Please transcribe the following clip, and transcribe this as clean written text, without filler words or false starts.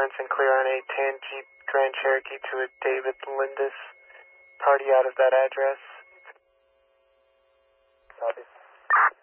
response and clear on a tan Jeep Grand Cherokee to a David Lindis. Party out of that address. Copy.